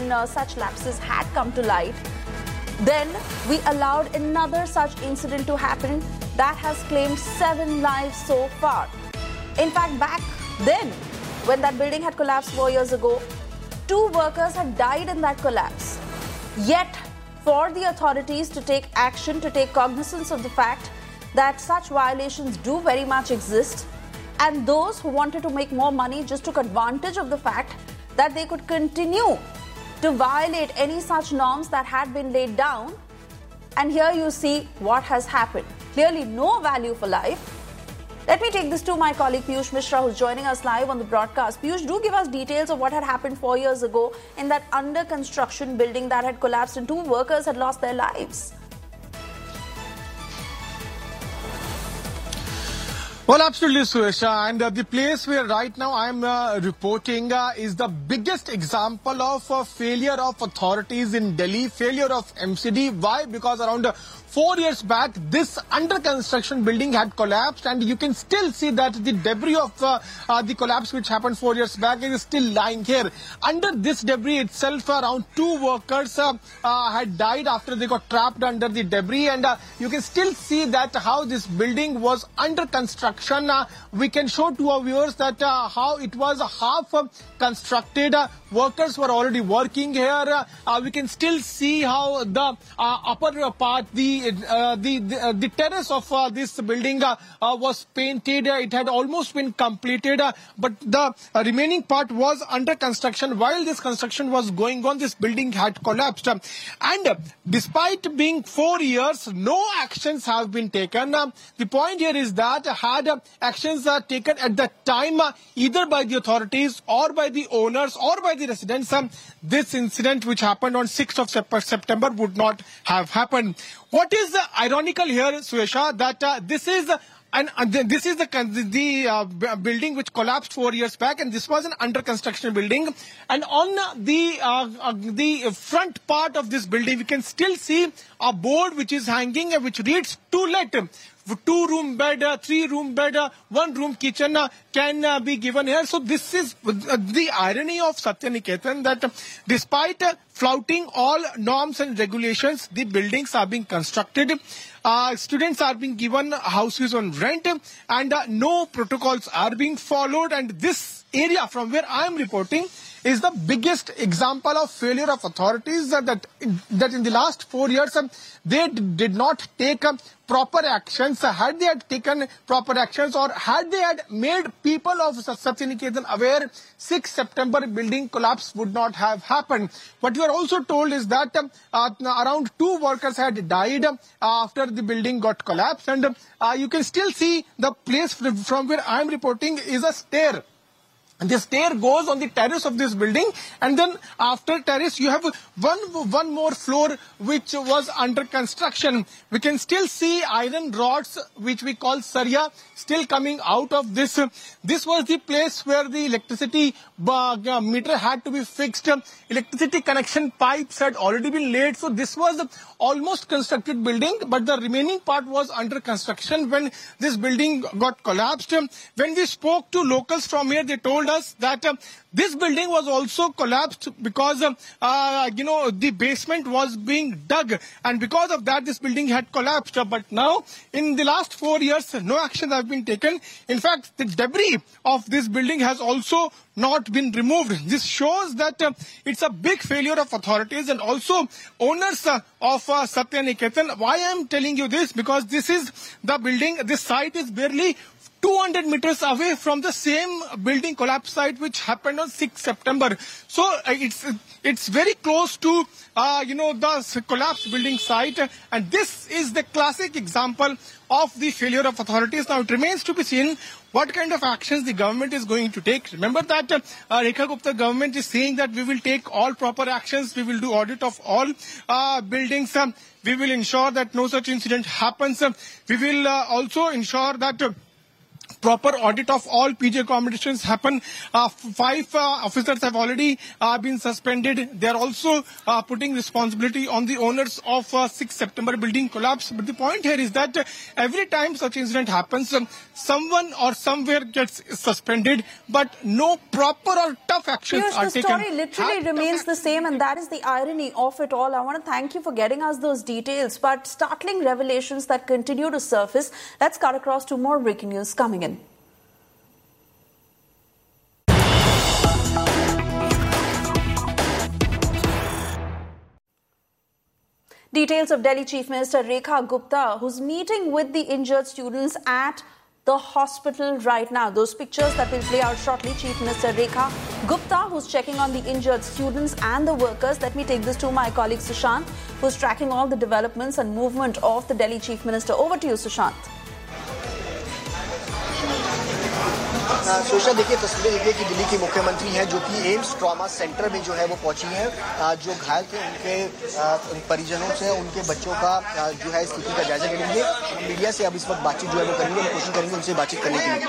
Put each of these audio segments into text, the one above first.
when such lapses had come to light, then we allowed another such incident to happen that has claimed 7 lives so far. In fact, back then, when that building had collapsed 4 years ago, 2 workers had died in that collapse. Yet, for the authorities to take action, to take cognizance of the fact that such violations do very much exist, and those who wanted to make more money just took advantage of the fact that they could continue to violate any such norms that had been laid down. And here you see what has happened. Clearly no value for life. Let me take this to my colleague Piyush Mishra, who's joining us live on the broadcast. Piyush, do give us details of what had happened 4 years ago in that under construction building that had collapsed and 2 workers had lost their lives. Well, absolutely, Suesha. And the place where right now I am reporting is the biggest example of failure of authorities in Delhi, failure of MCD. Why? Because around 4 years back, this under construction building had collapsed, and you can still see that the debris of the collapse which happened 4 years back is still lying here. Under this debris itself, around 2 workers had died after they got trapped under the debris, and you can still see that how this building was under construction. We can show to our viewers that how it was half constructed. Workers were already working here. We can still see how the upper part, the terrace of this building was painted. It had almost been completed, but the remaining part was under construction. While this construction was going on, this building had collapsed. And despite being 4 years, no actions have been taken. The point here is that had actions taken at that time, either by the authorities or by the owners or by the residents, this incident which happened on 6th of September would not have happened. What is ironical here, Suesha, that this is the building which collapsed 4 years back, and this was an under construction building. And on the front part of this building, we can still see a board which is hanging, which reads "To Let." 2-room bed, 3-room bed, 1-room kitchen can be given here. So this is the irony of Satyaniketan, that despite flouting all norms and regulations, the buildings are being constructed. Students are being given houses on rent, and no protocols are being followed. And this area from where I am reporting is the biggest example of failure of authorities, that in the last 4 years they did not take proper actions. Had they had taken proper actions, or had they had made people of Satyaniketan aware, 6 September building collapse would not have happened. What you are also told is that around 2 workers had died after the building got collapsed, and you can still see the place from where I am reporting is a stair. And the stair goes on the terrace of this building, and then after terrace you have one more floor which was under construction. We can still see iron rods, which we call saria, still coming out of this. This was the place where the electricity meter had to be fixed. Electricity connection pipes had already been laid. So this was almost constructed building, but the remaining part was under construction when this building got collapsed. When we spoke to locals from here, they told us that this building was also collapsed because the basement was being dug, and because of that this building had collapsed. But now in the last 4 years, no actions have been taken. In fact, the debris of this building has also not been removed. This shows that it's a big failure of authorities and also owners of Satyaniketan. Why I am telling you this? Because this is the building. This site is barely 200 meters away from the same building collapse site which happened on 6th September. So it's very close to the collapsed building site, and this is the classic example of the failure of authorities. Now it remains to be seen what kind of actions the government is going to take. Remember that Rekha Gupta government is saying that we will take all proper actions, we will do audit of all buildings, we will ensure that no such incident happens, we will also ensure that proper audit of all PG accommodations happen. 5 officers have already been suspended. They are also putting responsibility on the owners of 6 September building collapse. But the point here is that every time such incident happens, someone or somewhere gets suspended, but no proper or tough actions are taken. The story literally remains the same, and that is the irony of it all. I want to thank you for getting us those details, but startling revelations that continue to surface. Let's cut across to more breaking news coming in. Details of Delhi Chief Minister Rekha Gupta, who's meeting with the injured students at the hospital right now. Those pictures that will play out shortly. Chief Minister Rekha Gupta, who's checking on the injured students and the workers. Let me take this to my colleague Sushant, who's tracking all the developments and movement of the Delhi Chief Minister. Over to you, Sushant. सोशा देखिए, तस्वीरें देखिए कि दिल्ली की मुख्यमंत्री हैं जो कि AIIMS trauma centre में जो है वो पहुंची हैं। जो घायल थे उनके परिजनों से उनके बच्चों का जो है स्थिति का जायजा लेंगे। मीडिया से अब इस वक्त बातचीत जो है वो करेंगे, कोशिश करेंगे उनसे बातचीत करने की।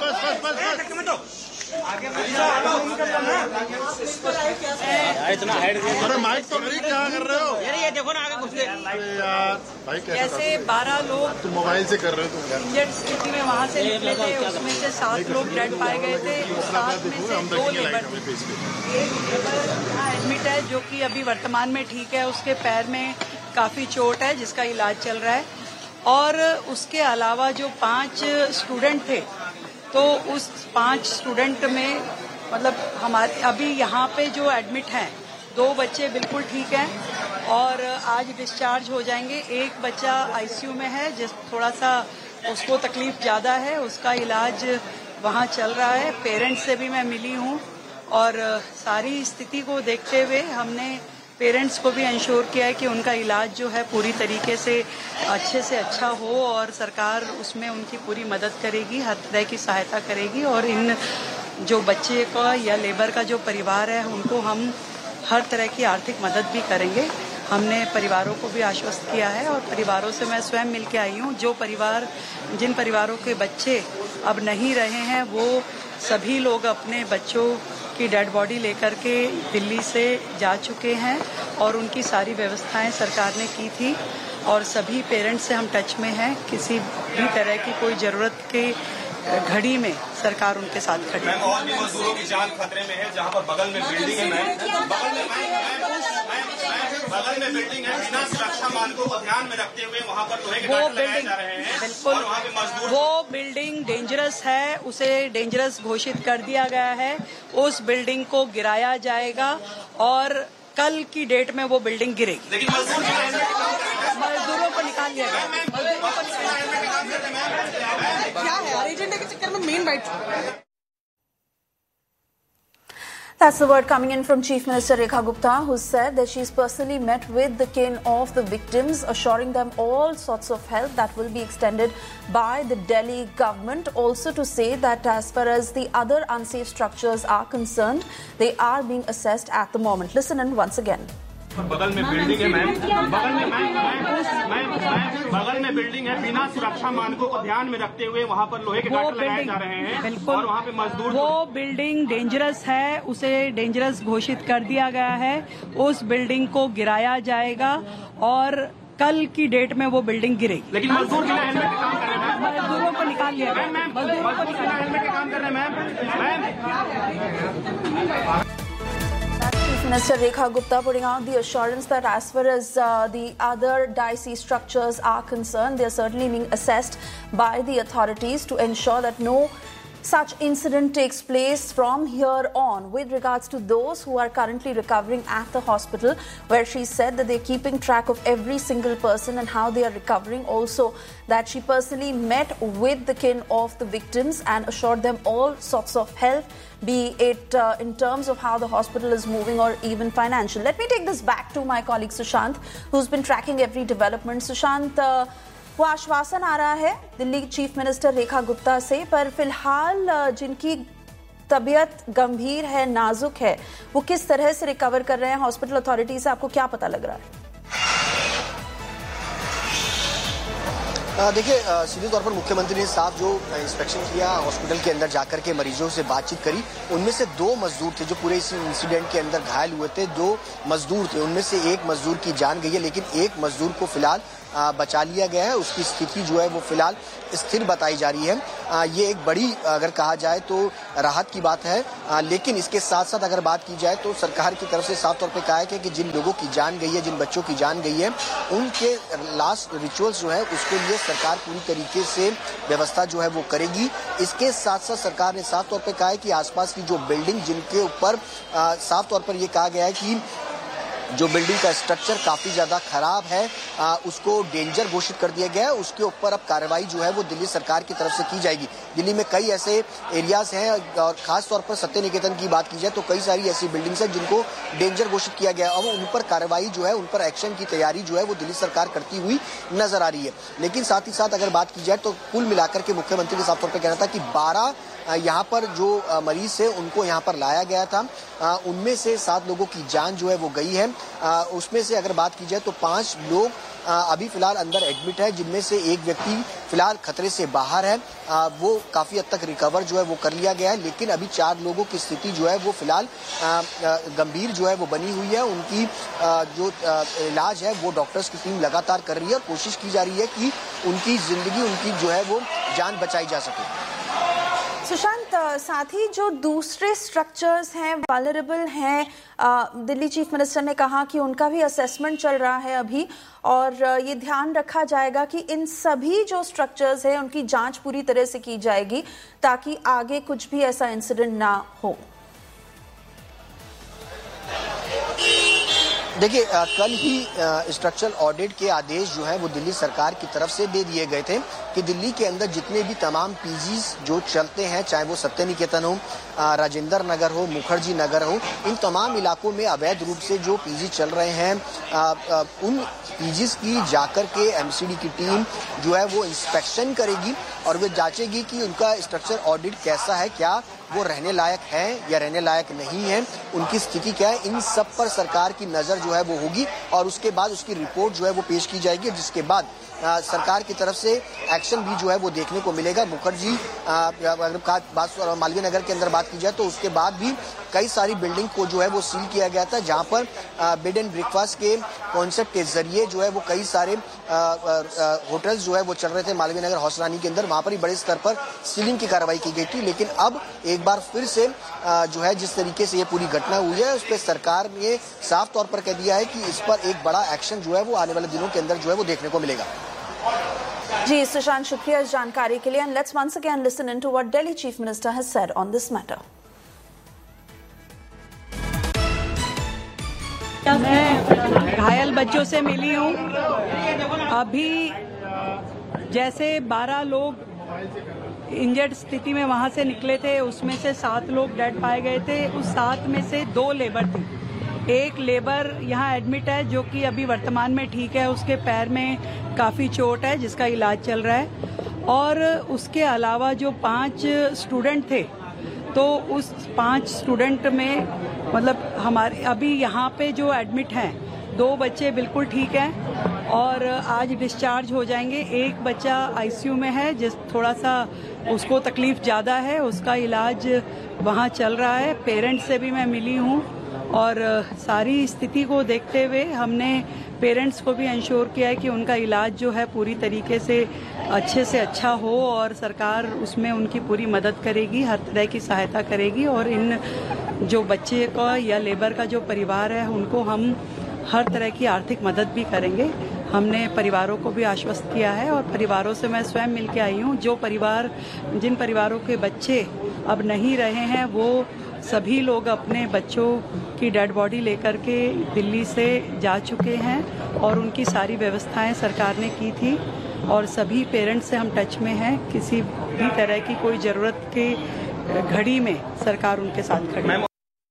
अरे माइक तो नहीं, क्या कर रहे हो? ये देखो ना आगे कुछ भाई कैसे 12 लोग तुम मोबाइल से कर रहे हो तुम इंजर्ड स्थिति में वहाँ से निकले थे, उसमें से 7 लोग डेड पाए गए थे। 7 में से 2 लेबर एक लेबर एडमिट है जो कि अभी वर्तमान में ठीक है। उसके पैर में काफी चोट है जिसका इलाज चल रहा है। और उसके अलावा जो 5 स्टूडेंट थे, तो उस 5 स्टूडेंट में मतलब हमारे अभी यहाँ पे जो एडमिट हैं 2 बच्चे बिल्कुल ठीक हैं और आज डिस्चार्ज हो जाएंगे। एक बच्चा आईसीयू में है जिस थोड़ा सा उसको तकलीफ ज्यादा है, उसका इलाज वहाँ चल रहा है। पेरेंट्स से भी मैं मिली हूँ और सारी स्थिति को देखते हुए हमने पेरेंट्स को भी इंश्योर किया है कि उनका इलाज जो है पूरी तरीके से अच्छा हो और सरकार उसमें उनकी पूरी मदद करेगी, हर तरह की सहायता करेगी। और इन जो बच्चे का या लेबर का जो परिवार है उनको हम हर तरह की आर्थिक मदद भी करेंगे। हमने परिवारों को भी आश्वस्त किया है और परिवारों से मैं स्वयं मिलकर आई हूँ। जिन परिवारों के बच्चे अब नहीं रहे हैं वो सभी लोग अपने बच्चों की डेड बॉडी लेकर के दिल्ली से जा चुके हैं और उनकी सारी व्यवस्थाएं सरकार ने की थी और सभी पेरेंट्स से हम टच में हैं। किसी भी तरह की कोई जरूरत के घड़ी में सरकार उनके साथ खड़ी है। और भी मजदूरों की जान खतरे में है, जहां पर बगल में बिल्डिंग है, बगल में बिल्डिंग है, बिना सुरक्षा मानकों को ध्यान में रखते हुए वहां पर लोहे के टाट लगाए जा रहे हैं। बिल्कुल, और वहां पे मजदूर वो बिल्डिंग डेंजरस है, उसे डेंजरस घोषित कर दिया गया है। उस बिल्डिंग को गिराया जाएगा और कल की डेट में वो बिल्डिंग गिरेगी। लेकिन मजदूरों को निकाल लिया गया। क्या है एजेंडा के चक्कर में main bite. That's the word coming in from Chief Minister Rekha Gupta, who said that she's personally met with the kin of the victims, assuring them all sorts of help that will be extended by the Delhi government. Also to say that as far as the other unsafe structures are concerned, they are being assessed at the moment. Listen in once again. बगल में building है ma'am, बगल में building है, बिना सुरक्षा मानकों को ध्यान में रखते हुए वहाँ पर लोहे के टाट लगाए जा रहे हैं। बिल्कुल, और वहाँ पे मजदूर वो बिल्डिंग डेंजरस है, उसे डेंजरस घोषित कर दिया गया है। उस बिल्डिंग को गिराया जाएगा और कल की डेट में वो बिल्डिंग गिरेगी। लेकिन मजदूर बिना हेलमेट के काम कर रहे हैं, मजदूरों को निकाल लिया गया। मजदूरों को बिना हेलमेट के काम कर रहे हैं ma'am. Chief Minister Rekha Gupta putting out the assurance that as far as the other dicey structures are concerned, they are certainly being assessed by the authorities to ensure that no such incident takes place from here on. With regards to those who are currently recovering at the hospital, where she said that they're keeping track of every single person and how they are recovering. Also that she personally met with the kin of the victims and assured them all sorts of help, be it in terms of how the hospital is moving or even financial. Let me take this back to my colleague Sushant, who's been tracking every development. Sushant, वो आश्वासन आ रहा है Delhi chief minister Rekha Gupta से, पर फिलहाल जिनकी तबीयत गंभीर है, नाजुक है, वो किस तरह से रिकवर कर रहे हैं हॉस्पिटल अथॉरिटी से, आपको क्या पता लग रहा है? देखिए, सीधे तौर पर मुख्यमंत्री ने साफ जो इंस्पेक्शन किया, हॉस्पिटल के अंदर जाकर के मरीजों से बातचीत करी। उनमें से 2 मजदूर थे जो पूरे इस इंसिडेंट के अंदर घायल हुए थे। 2 मजदूर थे, उनमें से एक मजदूर की जान गई है, लेकिन एक मजदूर को फिलहाल बचा लिया गया है। उसकी स्थिति जो है वो फिलहाल स्थिर बताई जा रही है। ये एक बड़ी अगर कहा जाए तो राहत की बात है, लेकिन इसके साथ साथ अगर बात की जाए तो सरकार की तरफ से साफ तौर पे कहा है कि जिन लोगों की जान गई है, जिन बच्चों की जान गई है, उनके लास्ट रिचुअल्स जो है उसके लिए सरकार पूरी तरीके से व्यवस्था जो है वो करेगी। इसके साथ साथ सरकार ने साफ तौर पे कहा है कि आसपास की जो बिल्डिंग जिनके ऊपर साफ तौर पर ये कहा गया है कि जो बिल्डिंग का स्ट्रक्चर काफी ज्यादा खराब है, उसको डेंजर घोषित कर दिया गया है। उसके ऊपर अब कार्रवाई जो है वो दिल्ली सरकार की तरफ से की जाएगी। दिल्ली में कई ऐसे एरियाज हैं और खास तौर पर सत्य निकेतन की बात की जाए तो कई सारी ऐसी बिल्डिंग्स हैं जिनको डेंजर घोषित किया गया है। अब उन पर कार्रवाई जो है, उन पर एक्शन की तैयारी जो है वो दिल्ली सरकार करती हुई नजर आ रही है। लेकिन साथ ही साथ अगर बात की जाए तो कुल मिलाकर के मुख्यमंत्री के साफ तौर पर कहना था कि 12 यहाँ पर जो मरीज है उनको यहाँ पर लाया गया था। उनमें से 7 लोगों की जान जो है वो गई है। उसमें से अगर बात की जाए तो 5 लोग अभी फिलहाल अंदर एडमिट है, जिनमें से एक व्यक्ति फिलहाल खतरे से बाहर है। वो काफी हद तक रिकवर जो है वो कर लिया गया है, लेकिन अभी 4 लोगों की स्थिति जो है वो फिलहाल गंभीर जो है वो बनी हुई है। उनकी जो इलाज है वो डॉक्टर्स की टीम लगातार कर रही है और कोशिश की जा रही है कि उनकी जिंदगी, उनकी जो है वो जान बचाई जा सके। सुशांत, साथ ही जो दूसरे स्ट्रक्चर्स हैं, वल्नरेबल हैं, दिल्ली चीफ मिनिस्टर ने कहा कि उनका भी असेसमेंट चल रहा है अभी, और ये ध्यान रखा जाएगा कि इन सभी जो स्ट्रक्चर्स हैं उनकी जांच पूरी तरह से की जाएगी ताकि आगे कुछ भी ऐसा इंसिडेंट ना हो। देखिए, कल ही स्ट्रक्चरल ऑडिट के आदेश जो है वो दिल्ली सरकार की तरफ से दे दिए गए थे कि दिल्ली के अंदर जितने भी तमाम पीजीज जो चलते हैं, चाहे वो सत्य निकेतन हो, राजेंद्र नगर हो, मुखर्जी नगर हो, इन तमाम इलाकों में अवैध रूप से जो पीजी चल रहे हैं, उन पीजीज की जाकर के एमसीडी की टीम जो है वो इंस्पेक्शन करेगी और वो जांचेगी कि उनका स्ट्रक्चर ऑडिट कैसा है, क्या वो रहने लायक है या रहने लायक नहीं है, उनकी स्थिति क्या है। इन सब पर सरकार की नजर जो है वो होगी और उसके बाद उसकी रिपोर्ट जो है वो पेश की जाएगी, जिसके बाद सरकार की तरफ से एक्शन भी जो है वो देखने को मिलेगा। मुखर्जी मालवीय नगर के अंदर बात की जाए तो उसके बाद भी कई सारी बिल्डिंग को जो है वो सील किया गया था, जहां पर बेड एंड ब्रेकफास्ट के कॉन्सेप्ट के जरिए जो है वो कई सारे होटल्स जो है वो चल रहे थे मालवीय नगर हौसरानी के अंदर। वहां पर ही बड़े स्तर पर सीलिंग की कार्रवाई की गई थी, लेकिन अब एक बार फिर से जो है जिस तरीके से ये पूरी घटना हुई है उस पर सरकार ने साफ तौर पर कह दिया है कि इस पर एक बड़ा एक्शन जो है वो आने वाले दिनों के अंदर जो है वो देखने को मिलेगा। जी सुशांत, शुक्रिया इस जानकारी के लिए, and let's once again listen into what Delhi chief minister has said on this matter. मैं घायल बच्चों से मिली हूँ। अभी जैसे 12 लोग इंजर्ड स्थिति में वहां से निकले थे, उसमें से 7 लोग डेड पाए गए थे। उस 7 में से 2 लेबर थी। एक लेबर यहाँ एडमिट है जो कि अभी वर्तमान में ठीक है, उसके पैर में काफ़ी चोट है जिसका इलाज चल रहा है। और उसके अलावा जो 5 स्टूडेंट थे, तो उस 5 स्टूडेंट में मतलब हमारे अभी यहाँ पे जो एडमिट हैं 2 बच्चे बिल्कुल ठीक हैं और आज डिस्चार्ज हो जाएंगे। एक बच्चा आईसीयू में है जिस थोड़ा सा उसको तकलीफ ज़्यादा है, उसका इलाज वहाँ चल रहा है। पेरेंट्स से भी मैं मिली हूँ और सारी स्थिति को देखते हुए हमने पेरेंट्स को भी इंश्योर किया है कि उनका इलाज जो है पूरी तरीके से अच्छा हो और सरकार उसमें उनकी पूरी मदद करेगी, हर तरह की सहायता करेगी। और इन जो बच्चे का या लेबर का जो परिवार है उनको हम हर तरह की आर्थिक मदद भी करेंगे। हमने परिवारों को भी आश्वस्त किया है और परिवारों से मैं स्वयं मिल के आई हूँ। जिन परिवारों के बच्चे अब नहीं रहे हैं वो सभी लोग अपने बच्चों की डेड बॉडी लेकर के दिल्ली से जा चुके हैं और उनकी सारी व्यवस्थाएं सरकार ने की थी और सभी पेरेंट्स से हम टच में हैं। किसी भी तरह की कोई ज़रूरत की घड़ी में सरकार उनके साथ खड़ी है।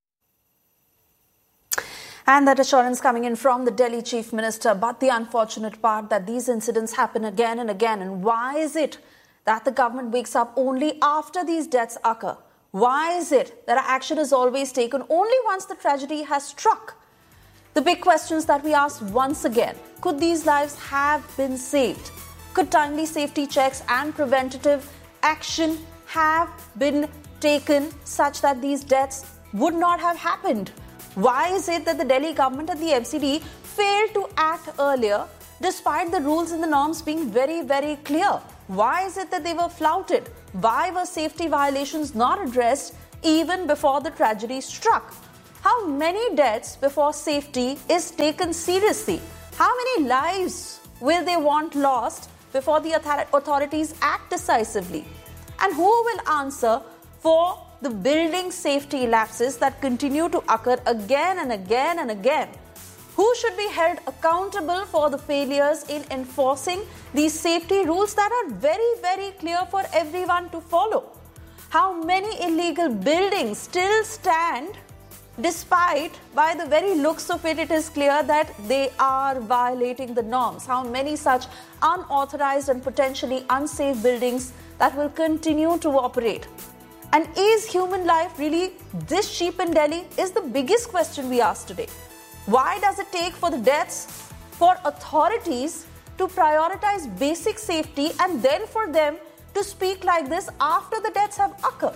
And that assurance coming in from the Delhi Chief Minister. But the unfortunate part that these incidents happen again and again. And why is it that the government wakes up only after these deaths occur? Why is it that action is always taken only once the tragedy has struck? The big questions that we ask once again. Could these lives have been saved? Could timely safety checks and preventative action have been taken such that these deaths would not have happened? Why is it that the Delhi government and the MCD failed to act earlier despite the rules and the norms being very, very clear? Why is it that they were flouted? Why were safety violations not addressed even before the tragedy struck? How many deaths before safety is taken seriously? How many lives will they want lost before the authorities act decisively? And who will answer for the building safety lapses that continue to occur again and again and again? Who should be held accountable for the failures in enforcing these safety rules that are very, very clear for everyone to follow? How many illegal buildings still stand despite, by the very looks of it, it is clear that they are violating the norms? How many such unauthorized and potentially unsafe buildings that will continue to operate? And is human life really this cheap in Delhi? Is the biggest question we ask today. Why does it take for the deaths for authorities to prioritize basic safety and then for them to speak like this after the deaths have occurred?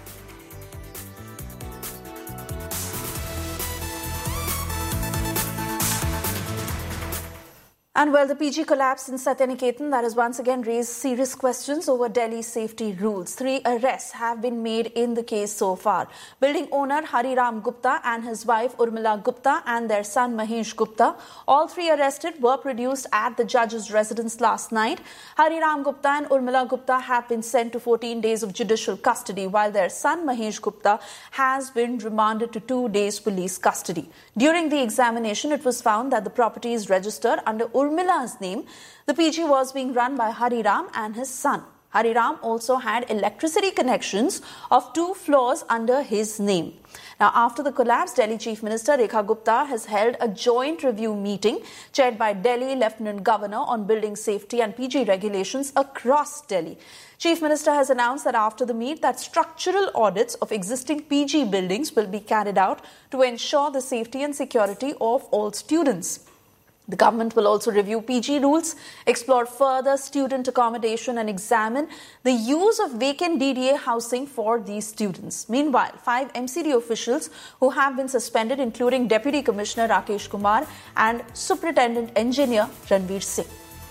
And well, the PG collapse in Satyaniketan that has once again raised serious questions over Delhi's safety rules. 3 arrests have been made in the case so far. Building owner Hariram Gupta and his wife Urmila Gupta and their son Mahesh Gupta, all 3 arrested, were produced at the judge's residence last night. Hariram Gupta and Urmila Gupta have been sent to 14 days of judicial custody, while their son Mahesh Gupta has been remanded to 2 days police custody. During the examination, it was found that the property is registered under Urmila's name. The PG was being run by Hariram and his son. Hariram also had electricity connections of 2 floors under his name. Now, after the collapse, Delhi Chief Minister Rekha Gupta has held a joint review meeting chaired by Delhi Lieutenant Governor on building safety and PG regulations across Delhi. Chief Minister has announced that after the meet that structural audits of existing PG buildings will be carried out to ensure the safety and security of all students. The government will also review PG rules, explore further student accommodation and examine the use of vacant DDA housing for these students. Meanwhile, 5 MCD officials who have been suspended, including Deputy Commissioner Rakesh Kumar and Superintendent Engineer Ranveer Singh.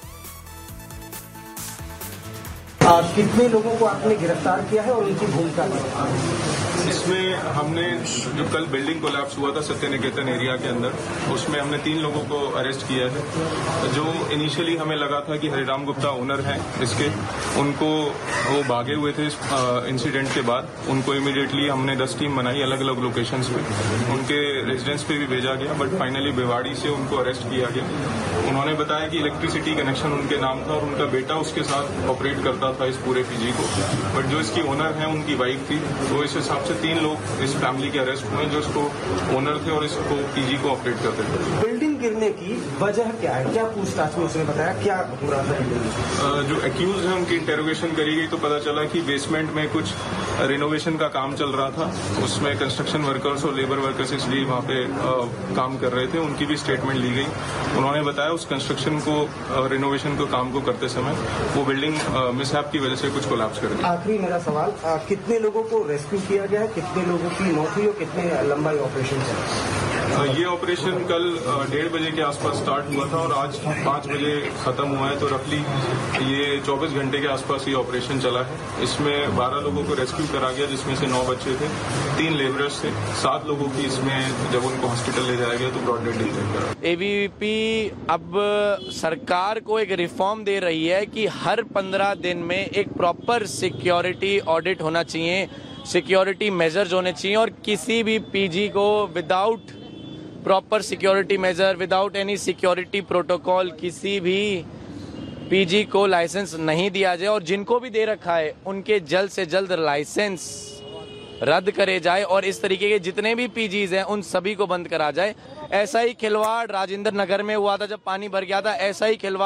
कितने लोगों को आपने गिरफ्तार किया है और उनकी भूमिका क्या है? इसमें हमने जो कल बिल्डिंग कोलैप्स हुआ था सत्यनिकेतन एरिया के अंदर, उसमें हमने 3 लोगों को अरेस्ट किया है। जो इनिशियली हमें लगा था कि हरिराम गुप्ता ओनर हैं इसके, उनको वो भागे हुए थे इंसिडेंट के बाद। उनको इमीडिएटली हमने 10 टीम बनाई अलग अलग लोकेशंस पे, उनके रेजिडेंस पे भी भेजा गया, बट फाइनली भिवाड़ी से उनको अरेस्ट किया गया। उन्होंने बताया कि इलेक्ट्रिसिटी कनेक्शन उनके नाम था और उनका बेटा उसके साथ ऑपरेट करता था इस पूरे पीजी को, बट जो इसकी ओनर है उनकी वाइफ थी। तो इस हिसाब से 3 लोग इस फैमिली के अरेस्ट हुए जो इसको ओनर थे और इसको पीजी को ऑपरेट करते थे। बिल्डिंग गिरने की वजह क्या है? क्या पूछताछ में उसने बताया क्या हो रहा था? जो एक्यूज है उनकी इंटेरोगेशन करी गई तो पता चला कि बेसमेंट में कुछ रिनोवेशन का काम चल रहा था, उसमें कंस्ट्रक्शन वर्कर्स और लेबर वर्कर्स इसलिए वहाँ पे काम कर रहे थे। उनकी भी स्टेटमेंट ली गई। उन्होंने बताया उस कंस्ट्रक्शन को रिनोवेशन को काम को करते समय वो बिल्डिंग मिसहैप की वजह से कुछ कोलैप्स कर गई। आखिरी मेरा सवाल, कितने लोगों को रेस्क्यू किया गया है, कितने लोगों की मौत हुई और कितने लंबा ऑपरेशन चला? ये ऑपरेशन कल 1:30 बजे के आसपास स्टार्ट हुआ था और आज 5 बजे खत्म हुआ है, तो रफली ये 24 घंटे के आसपास ये ऑपरेशन चला है। इसमें 12 लोगों को रेस्क्यू करा गया, जिसमें से 9 बच्चे थे, 3 लेबरर्स थे, 7 लोगों की इसमें जब उनको हॉस्पिटल ले जाया गया तो ब्रॉड डेड डिक्लेयर करा। एबीवीपी अब सरकार को एक रिफॉर्म दे रही है कि हर 15 दिन में एक प्रॉपर सिक्योरिटी ऑडिट होना चाहिए, सिक्योरिटी मेजर्स होने चाहिए और किसी भी पीजी को without proper security measure, without any security protocol किसी भी पीजी को लाइसेंस नहीं दिया जाए और जिनको भी दे रखा है उनके जल्द से जल्द लाइसेंस रद्द करे जाए और इस तरीके के जितने भी पीजीज हैं उन सभी को बंद करा जाए। ऐसा ही खिलवाड़ राजेंद्र नगर में हुआ था जब पानी भर गया था, ऐसा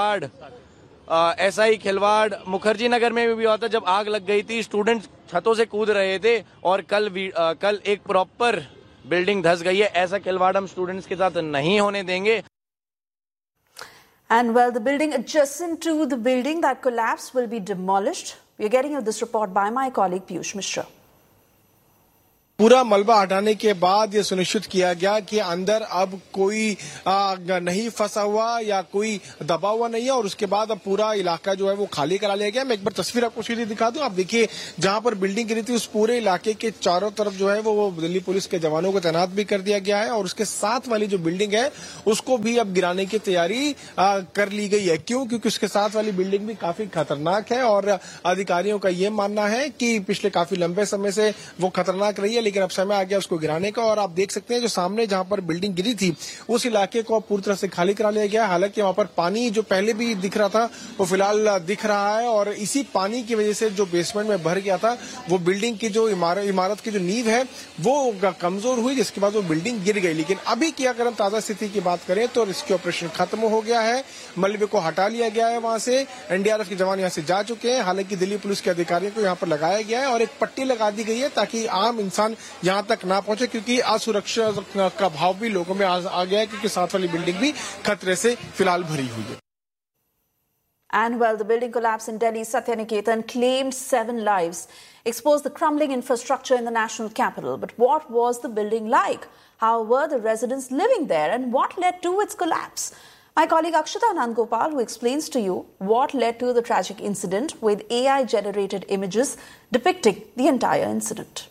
ही खिलवाड़ मुखर्जी नगर में भी हुआ था जब आग लग गई थी, स्टूडेंट छतों से कूद रहे थे और कल एक प्रॉपर बिल्डिंग धंस गई है। ऐसा खिलवाड़ हम स्टूडेंट्स के साथ नहीं होने देंगे। And well, the building adjacent to the building that collapsed will be demolished. We are getting you this report by my colleague Piyush Mishra. पूरा मलबा हटाने के बाद ये सुनिश्चित किया गया कि अंदर अब कोई नहीं फंसा हुआ या कोई दबा हुआ नहीं है और उसके बाद अब पूरा इलाका जो है वो खाली करा लिया गया। मैं एक बार तस्वीर आपको सीधी दिखा दूं। आप देखिए जहां पर बिल्डिंग गिरी थी उस पूरे इलाके के चारों तरफ जो है वो दिल्ली पुलिस के जवानों को तैनात भी कर दिया गया है और उसके साथ वाली जो बिल्डिंग है उसको भी अब गिराने की तैयारी कर ली गई है। क्यों? क्योंकि उसके साथ वाली बिल्डिंग भी काफी खतरनाक है और अधिकारियों का ये मानना है कि पिछले काफी लंबे समय से वो खतरनाक रही है, लेकिन अब समय आ गया उसको गिराने का। और आप देख सकते हैं जो सामने जहां पर बिल्डिंग गिरी थी उस इलाके को पूरी तरह से खाली करा लिया गया। हालांकि वहां पर पानी जो पहले भी दिख रहा था वो फिलहाल दिख रहा है और इसी पानी की वजह से जो बेसमेंट में भर गया था वो बिल्डिंग की जो इमारत की जो नींव है वो कमजोर हुई, जिसके बाद वो बिल्डिंग गिर गई। लेकिन अभी की अगर हम ताजा स्थिति की बात करें तो रेस्क्यू ऑपरेशन खत्म हो गया है, मलबे को हटा लिया गया है। वहां से एनडीआरएफ के जवान यहां से जा चुके हैं। हालांकि दिल्ली पुलिस के अधिकारियों को यहां पर लगाया गया है और एक पट्टी लगा दी गई है ताकि आम इंसान यहां तक ना पहुंचे, क्योंकि असुरक्षा का भाव भी लोगों में आ गया है क्योंकि साथ वाली बिल्डिंग भी खतरे से फिलहाल भरी हुई है। And well, the building collapse in Delhi's Satya Niketan claimed 7 lives, exposed the crumbling infrastructure in the national capital. But what was the building like? How were the residents living there and what led to its collapse? My colleague Akshita Nandgopal, who explains to you what led to the tragic incident with AI-generated images depicting the entire incident.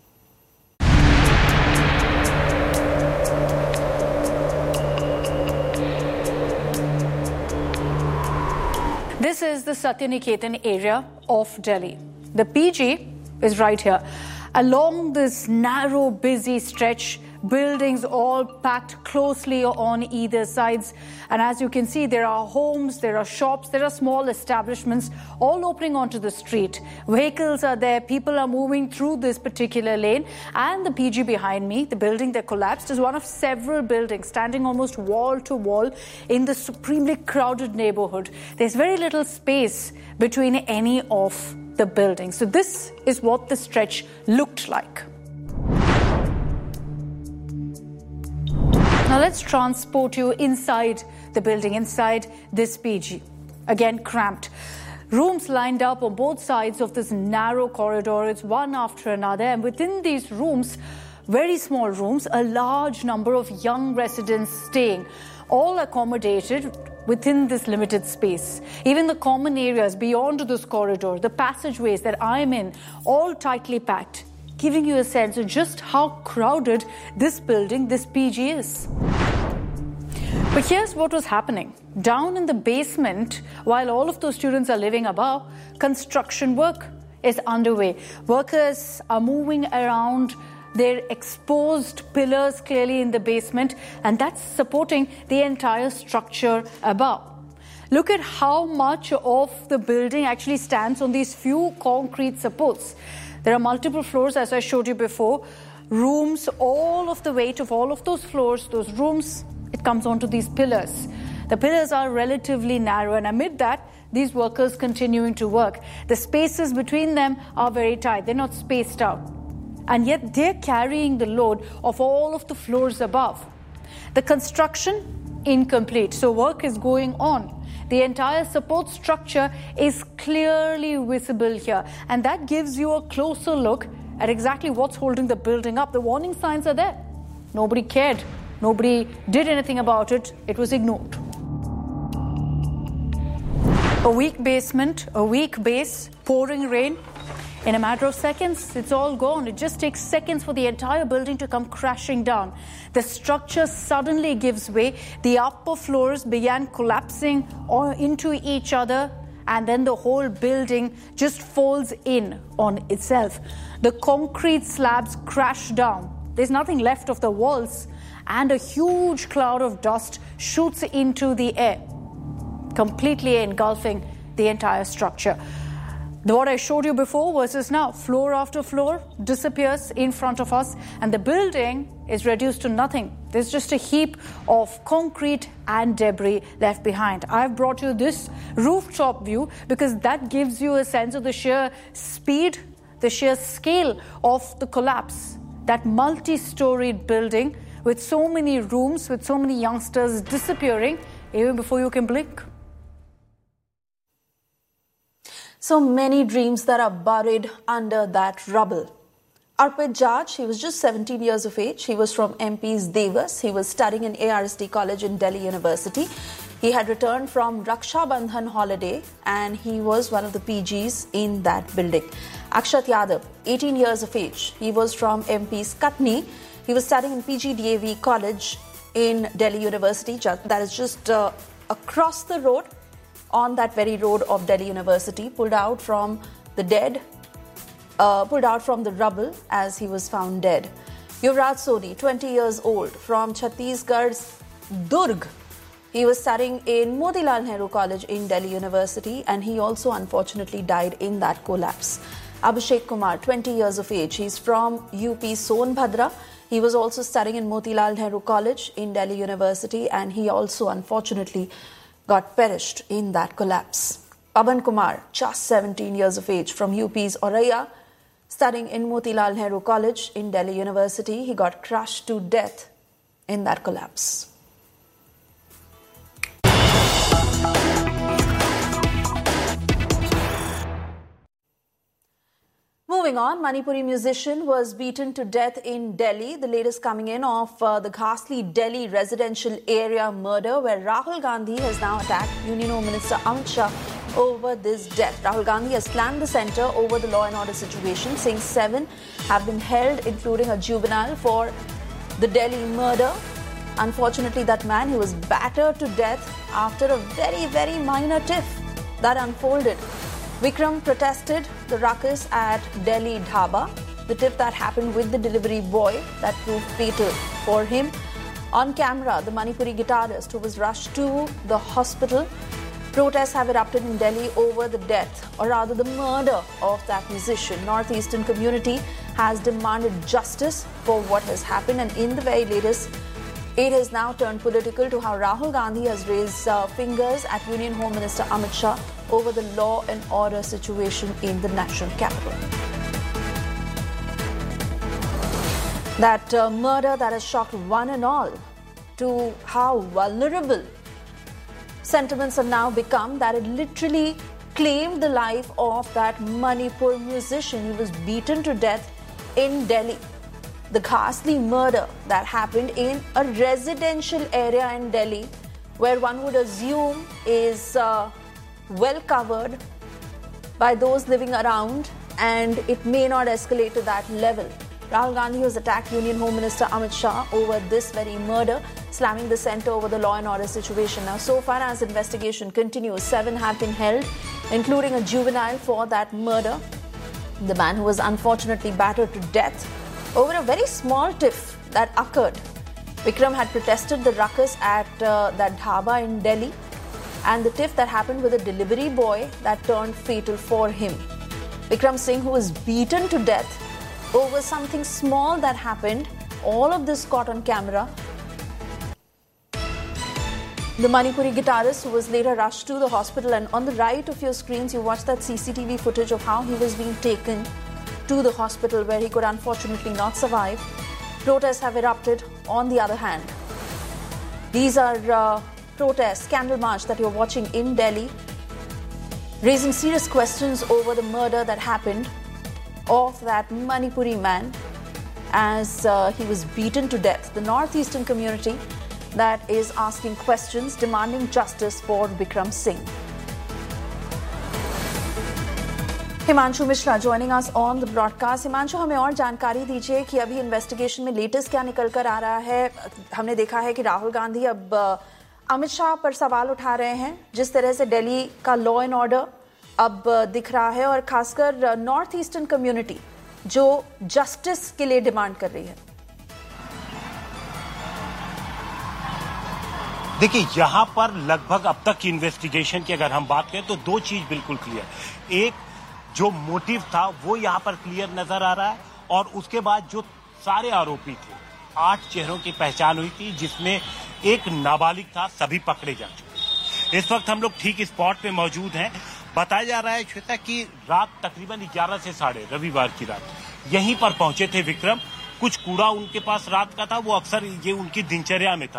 This is the Satya Niketan area of Delhi. The PG is right here. Along this narrow, busy stretch, buildings all packed closely on either sides. And as you can see, there are homes, there are shops, there are small establishments all opening onto the street. Vehicles are there, people are moving through this particular lane. And the PG behind me, the building that collapsed, is one of several buildings standing almost wall to wall in the supremely crowded neighborhood. There's very little space between any of the buildings. So this is what the stretch looked like. Now let's transport you inside the building, inside this PG. Again, cramped. Rooms lined up on both sides of this narrow corridor. It's one after another. And within these rooms, very small rooms, a large number of young residents staying, all accommodated within this limited space. Even the common areas beyond this corridor, the passageways that I'm in, all tightly packed, giving you a sense of just how crowded this building, this PG is. But here's what was happening. Down in the basement, while all of those students are living above, construction work is underway. Workers are moving around their exposed pillars clearly in the basement, and that's supporting the entire structure above. Look at how much of the building actually stands on these few concrete supports. There are multiple floors, as I showed you before. Rooms, all of the weight of all of those floors, those rooms, it comes onto these pillars. The pillars are relatively narrow, and amid that, these workers continuing to work. The spaces between them are very tight. They're not spaced out. And yet they're carrying the load of all of the floors above. The construction, incomplete. So work is going on. The entire support structure is clearly visible here. And that gives you a closer look at exactly what's holding the building up. The warning signs are there. Nobody cared. Nobody did anything about it. It was ignored. A weak basement, a weak base, pouring rain. In a matter of seconds, it's all gone. It just takes seconds for the entire building to come crashing down. The structure suddenly gives way. The upper floors began collapsing into each other, and then the whole building just falls in on itself. The concrete slabs crash down. There's nothing left of the walls, and a huge cloud of dust shoots into the air, completely engulfing the entire structure. What I showed you before versus now, floor after floor disappears in front of us, and the building is reduced to nothing. There's just a heap of concrete and debris left behind. I've brought you this rooftop view because that gives you a sense of the sheer speed, the sheer scale of the collapse. That multi-storied building with so many rooms, with so many youngsters disappearing even before you can blink. So many dreams that are buried under that rubble. Arpit Jaj, he was just 17 years of age. He was from MP's Devas. He was studying in ARSD College in Delhi University. He had returned from Raksha Bandhan holiday and he was one of the PGs in that building. Akshat Yadav, 18 years of age. He was from MP's Katni. He was studying in PGDAV College in Delhi University. That is just across the road, on that very road of Delhi University, pulled out from the rubble as he was found dead. Yuvraj Soni, 20 years old, from Chhattisgarh's Durg. He was studying in Motilal Nehru College in Delhi University and he also unfortunately died in that collapse. Abhishek Kumar, 20 years of age. He's from UP Sonbhadra. He was also studying in Motilal Nehru College in Delhi University and he also unfortunately got perished in that collapse. Pavan Kumar, just 17 years of age, from UP's Auraiya, studying in Motilal Nehru College in Delhi University. He got crushed to death in that collapse. Moving on, Manipuri musician was beaten to death in Delhi. The latest coming in of the ghastly Delhi residential area murder, where Rahul Gandhi has now attacked Union Home Minister Amit Shah over this death. Rahul Gandhi has slammed the centre over the law and order situation, saying 7 have been held, including a juvenile, for the Delhi murder. Unfortunately, that man, he was battered to death after a very, very minor tiff that unfolded. Vikram protested the ruckus at Delhi Dhaba, the tiff that happened with the delivery boy that proved fatal for him. On camera, the Manipuri guitarist who was rushed to the hospital. Protests have erupted in Delhi over the death, or rather the murder of that musician. Northeastern community has demanded justice for what has happened, and in the very latest, it has now turned political to how Rahul Gandhi has raised fingers at Union Home Minister Amit Shah over the law and order situation in the national capital. That murder that has shocked one and all to how vulnerable sentiments have now become, that it literally claimed the life of that Manipur musician. He was beaten to death in Delhi. The ghastly murder that happened in a residential area in Delhi, where one would assume is well covered by those living around, and it may not escalate to that level. Rahul Gandhi has attacked Union Home Minister Amit Shah over this very murder, slamming the centre over the law and order situation. Now, so far as investigation continues, 7 have been held, including a juvenile, for that murder. The man who was unfortunately battered to death over a very small tiff that occurred. Vikram had protested the ruckus at that dhaba in Delhi, and the tiff that happened with a delivery boy that turned fatal for him. Vikram Singh, who was beaten to death over something small that happened. All of this caught on camera. The Manipuri guitarist, who was later rushed to the hospital, and on the right of your screens you watch that CCTV footage of how he was being taken to the hospital, where he could unfortunately not survive. Protests have erupted on the other hand. These are protests, candle march that you're watching in Delhi, raising serious questions over the murder that happened of that Manipuri man as he was beaten to death. The northeastern community that is asking questions, demanding justice for Vikram Singh. Himanshu Mishra joining us on the broadcast. Himanshu, हमें और जानकारी दीजिए कि अभी investigation में latest क्या निकल कर आ रहा है. हमने देखा है कि राहुल गांधी अब अमित शाह पर सवाल उठा रहे हैं, जिस तरह से दिल्ली का लॉ एंड ऑर्डर अब दिख रहा है, और खासकर नॉर्थ ईस्टर्न कम्युनिटी जो जस्टिस के लिए डिमांड कर रही है. देखिए, यहां पर लगभग अब तक की इन्वेस्टिगेशन की अगर हम बात करें तो 2 चीज बिल्कुल क्लियर. एक, जो मोटिव था वो यहां पर क्लियर नजर आ रहा है, और उसके बाद जो सारे आरोपी थे, 8 चेहरों की पहचान हुई थी, जिसमें एक नाबालिग था. सभी पकड़े जा चुके. इस वक्त हम लोग ठीक स्पॉट पे मौजूद हैं. बताया जा रहा है श्वेता कि रात तकरीबन 11 से 11:30 रविवार की रात यहीं पर पहुंचे थे विक्रम. कुछ कूड़ा उनके पास रात का था, वो अक्सर ये उनकी दिनचर्या में था.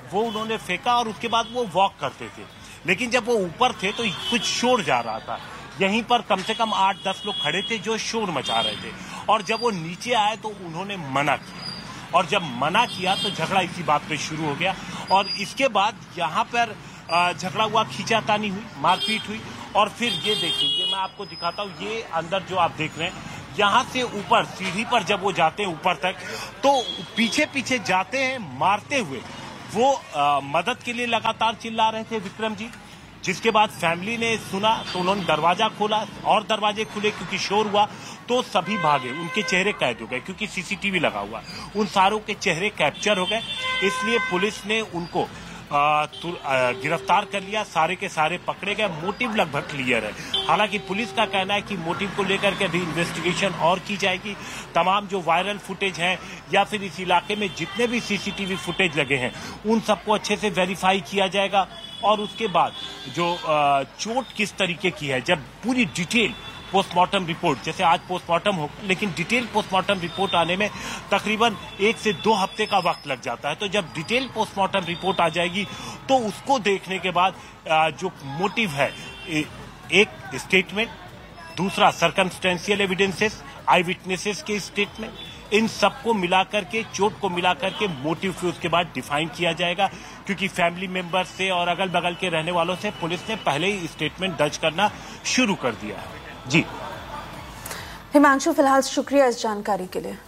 वो उन्होंने फेंका और उसके बाद वो वॉक करते थे। लेकिन जब वो ऊपर थे तो कुछ शोर जा रहा था। यहीं पर कम से कम 8-10 लोग खड़े थे जो शोर मचा रहे थे, और जब वो नीचे आए तो उन्होंने मना किया, और जब मना किया तो झगड़ा इसी बात पे शुरू हो गया। और इसके बाद यहाँ पर झगड़ा हुआ, खींचातानी हुई, मारपीट हुई। और फिर ये देखिए, ये मैं आपको दिखाता हूँ, ये अंदर जो आप देख रहे हैं, यहाँ से ऊपर सीढ़ी पर जब वो जाते हैं ऊपर तक, तो पीछे पीछे जाते हैं मारते हुए। वो मदद के लिए लगातार चिल्ला रहे थे विक्रम जी। जिसके बाद फैमिली ने सुना तो उन्होंने दरवाजा खोला, और दरवाजे खुले क्योंकि शोर हुआ, तो सभी भागे। उनके चेहरे कैद हो गए क्योंकि सीसीटीवी लगा हुआ, उन सारों के चेहरे कैप्चर हो गए। इसलिए पुलिस ने उनको गिरफ्तार कर लिया, सारे के सारे पकड़े गए। मोटिव लगभग क्लियर है। हालांकि पुलिस का कहना है कि मोटिव को लेकर के भी इन्वेस्टिगेशन और की जाएगी। तमाम जो वायरल फुटेज है या फिर इस इलाके में जितने भी सीसीटीवी फुटेज लगे हैं उन सबको अच्छे से वेरीफाई किया जाएगा, और उसके बाद जो चोट किस तरीके की है, जब पूरी डिटेल पोस्टमार्टम रिपोर्ट, जैसे आज पोस्टमार्टम हो, लेकिन डिटेल पोस्टमार्टम रिपोर्ट आने में तकरीबन 1 से 2 हफ्ते का वक्त लग जाता है। तो जब डिटेल पोस्टमार्टम रिपोर्ट आ जाएगी तो उसको देखने के बाद जो मोटिव है, एक स्टेटमेंट, दूसरा सर्कमस्टेंशियल एविडेंसेस, आई विटनेसेस के स्टेटमेंट, इन सबको मिलाकर के, चोट को मिलाकर के मोटिव फिर उसके बाद डिफाइन किया जाएगा। क्योंकि फैमिली मेंबर से और अगल बगल के रहने वालों से पुलिस ने पहले ही स्टेटमेंट दर्ज करना शुरू कर दिया है। जी हिमांशु, फिलहाल शुक्रिया इस जानकारी के लिए।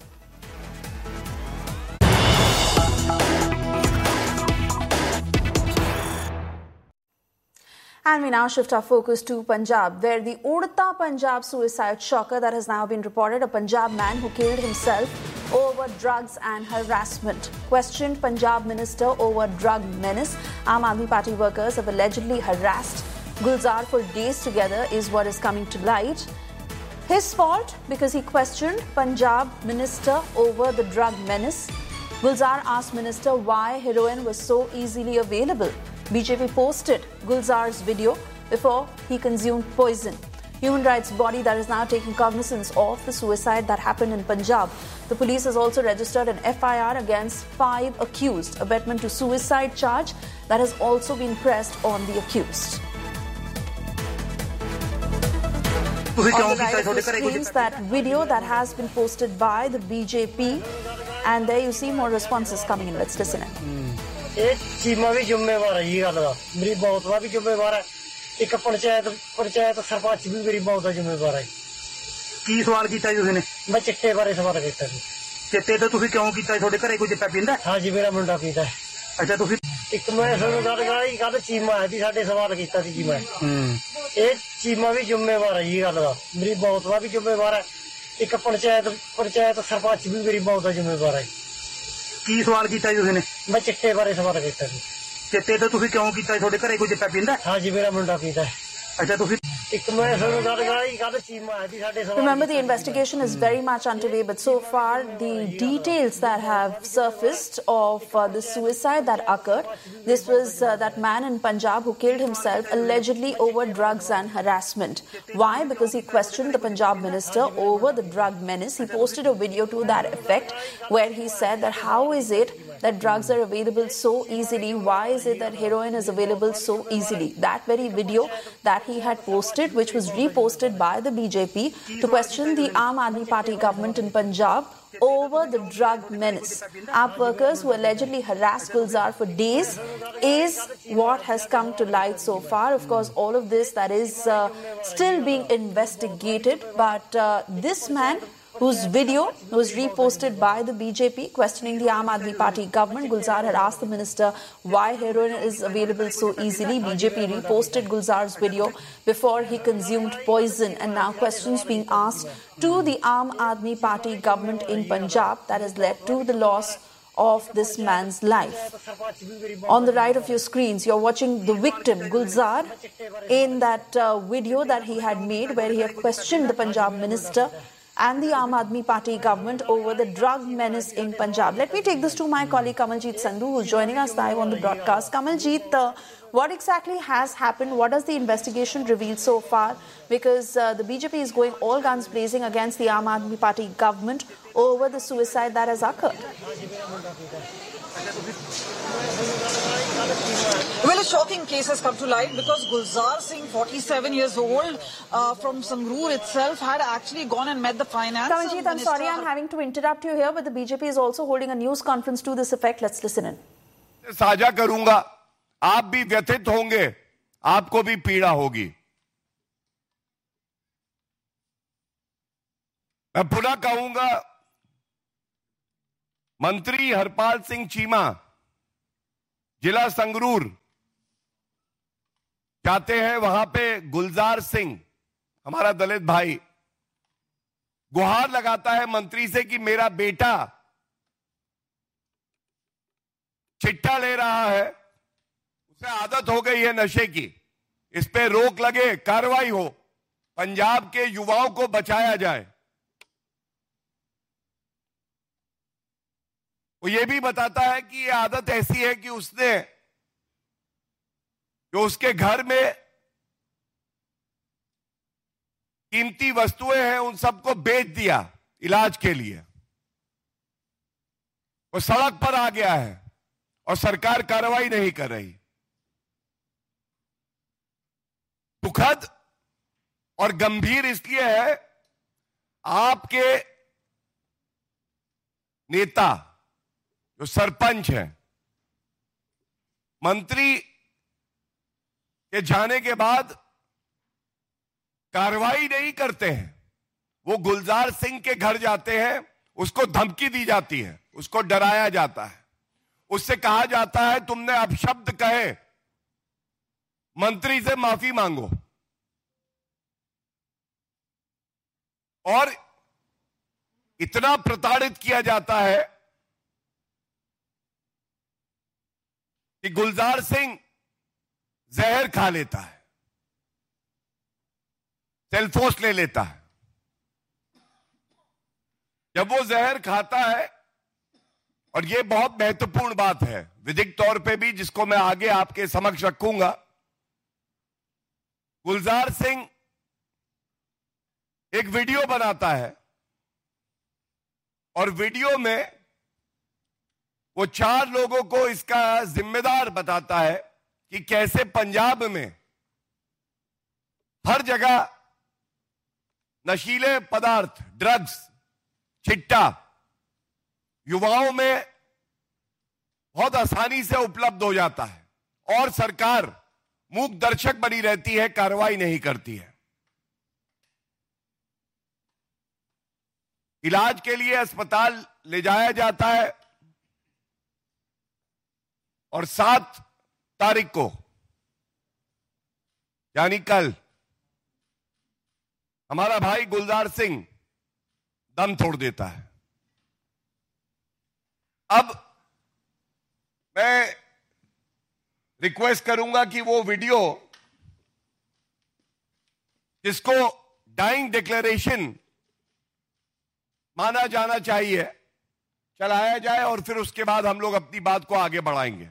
And we now shift our focus to Punjab, where the Udta Punjab suicide shocker that has now been reported, a Punjab man who killed himself over drugs and harassment. Questioned Punjab minister over drug menace. Aam Aadmi Party workers have allegedly harassed Gulzar for days together is what is coming to light. His fault because he questioned Punjab minister over the drug menace. Gulzar asked minister why heroin was so easily available. BJP posted Gulzar's video before he consumed poison. Human rights body that is now taking cognizance of the suicide that happened in Punjab. The police has also registered an FIR against 5 accused. Abetment to suicide charge that has also been pressed on the accused. On the right of the screens, that video that has been posted by the BJP, and there you see more responses coming in. Let's listen in. ਇਹ ਚੀਮਾ ਵੀ ਜ਼ਿੰਮੇਵਾਰ ਹੈ ਜੀ ਗੱਲ ਦਾ, ਮੇਰੀ ਮੌਤ ਦਾ ਵੀ ਜ਼ਿੰਮੇਵਾਰ ਹੈ, ਇੱਕ ਪੰਚਾਇਤ ਸਰਪੰਚ ਵੀ ਮੇਰੀ ਮੌਤ ਦਾ ਜ਼ਿੰਮੇਵਾਰ ਹੈ। ਕੀ ਸਵਾਲ ਕੀਤਾ ਜੀ ਤੁਸੀਂ ਨੇ? ਮੈਂ ਚਿੱਟੇ ਬਾਰੇ ਸਵਾਲ ਕੀਤਾ ਸੀ। ਚਿੱਟੇ ਤੋਂ ਤੁਸੀਂ ਕਿਉਂ ਕੀਤਾ? ਤੁਹਾਡੇ ਘਰੇ ਕੋਈ ਚਿੱਟਾ ਪੀਂਦਾ? ਹਾਂ ਜੀ, ਮੇਰਾ ਮੁੰਡਾ ਪੀਂਦਾ। ਅੱਛਾ, ਤੁਸੀਂ ਇੱਕ ਮੈਂ ਤੁਹਾਨੂੰ ਗੱਲ ਕਰਾਈ, ਕੱਲ ਚੀਮਾ ਹੈ ਜੀ, ਸਾਡੇ ਸਵਾਲ ਕੀਤਾ ਸੀ ਜੀ ਮੈਂ। ਇਹ ਚੀਮਾ ਵੀ ਜ਼ਿੰਮੇਵਾਰ ਹੈ ਜੀ ਗੱਲ ਦਾ, ਮੇਰੀ ਮੌਤ ਦਾ ਵੀ ਜ਼ਿੰਮੇਵਾਰ ਹੈ, ਇੱਕ ਪੰਚਾਇਤ ਸਰਪੰਚ ਵੀ ਮੇਰੀ ਮੌਤ ਦਾ ਜ਼ਿੰਮੇਵਾਰ ਹੈ। ਕੀ ਸਵਾਲ ਕੀਤਾ ਜੀ ਤੁਸੀਂ ਨੇ? ਮੈਂ ਚਿੱਟੇ ਬਾਰੇ ਸਵਾਲ ਕੀਤਾ ਸੀ। ਚਿੱਟੇ ਤੋਂ ਤੁਸੀਂ ਕਿਉਂ ਕੀਤਾ? ਤੁਹਾਡੇ ਘਰੇ ਕੋਈ ਚਿੱਟਾ ਪੀਂਦਾ? ਹਾਂ ਜੀ, ਮੇਰਾ ਮੁੰਡਾ ਪੀਂਦਾ। ਅੱਛਾ, ਤੁਸੀਂ Remember, the investigation is very much underway, but so far the details that have surfaced of the suicide that occurred, this was that man in Punjab who killed himself allegedly over drugs and harassment. Why? Because he questioned the Punjab minister over the drug menace. He posted a video to that effect where he said that how is it that drugs are available so easily? Why is it that heroin is available so easily? That very video that he had posted, which was reposted by the BJP to question the Aam Aadmi Party government in Punjab over the drug menace. AAP workers who allegedly harassed Gulzar for days is what has come to light so far. Of course, all of this that is still being investigated, but this man whose video was reposted by the BJP questioning the Aam Aadmi Party government. Gulzar had asked the minister why heroin is available so easily. BJP reposted Gulzar's video before he consumed poison, and now questions being asked to the Aam Aadmi Party government in Punjab that has led to the loss of this man's life. On the right of your screens, you're watching the victim, Gulzar, in that video that he had made where he had questioned the Punjab minister and the Aam Aadmi Party government over the drug menace in Punjab. Let me take this to my colleague Kamaljeet Sandhu, who's joining us live on the broadcast. Kamaljeet, what exactly has happened? What does the investigation reveal so far? Because the BJP is going all guns blazing against the Aam Aadmi Party government over the suicide that has occurred. Well, a shocking case has come to light because Gulzar Singh, 47 years old, from Sangrur itself, had actually gone and met the finance Kamaljeet, I'm sorry I'm having to interrupt you here, but the BJP is also holding a news conference to this effect. Let's listen in. साझा करूंगा, आप भी व्यथित होंगे, आपको भी पीड़ा होगी। मैं पुनः कहूंगा, मंत्री हरपाल सिंह चीमा जिला संगरूर जाते हैं, वहां पे गुलजार सिंह हमारा दलित भाई गुहार लगाता है मंत्री से कि मेरा बेटा चिट्टा ले रहा है, उसे आदत हो गई है नशे की, इस पे रोक लगे, कार्रवाई हो, पंजाब के युवाओं को बचाया जाए। वो ये भी बताता है कि ये आदत ऐसी है कि उसने जो उसके घर में कीमती वस्तुएं हैं उन सबको बेच दिया इलाज के लिए। वो सड़क पर आ गया है और सरकार कार्रवाई नहीं कर रही। दुखद और गंभीर इसलिए है, आपके नेता जो सरपंच है, मंत्री के जाने के बाद कार्रवाई नहीं करते हैं। वो गुलजार सिंह के घर जाते हैं, उसको धमकी दी जाती है, उसको डराया जाता है, उससे कहा जाता है तुमने अपशब्द कहे, मंत्री से माफी मांगो। और इतना प्रताड़ित किया जाता है कि गुलजार सिंह जहर खा लेता है, सेल्फोस ले लेता है। जब वो जहर खाता है, और ये बहुत महत्वपूर्ण बात है विधिक तौर पे भी, जिसको मैं आगे आपके समक्ष रखूंगा, गुलजार सिंह एक वीडियो बनाता है और वीडियो में वो 4 लोगों को इसका जिम्मेदार बताता है कि कैसे पंजाब में हर जगह नशीले पदार्थ, ड्रग्स, चिट्टा युवाओं में बहुत आसानी से उपलब्ध हो जाता है और सरकार मूक दर्शक बनी रहती है, कार्रवाई नहीं करती है। इलाज के लिए अस्पताल ले जाया जाता है और 7 तारीख को यानी कल हमारा भाई गुलजार सिंह दम तोड़ देता है। अब मैं रिक्वेस्ट करूंगा कि वो वीडियो, जिसको डाइंग डिक्लेरेशन माना जाना चाहिए, चलाया जाए और फिर उसके बाद हम लोग अपनी बात को आगे बढ़ाएंगे।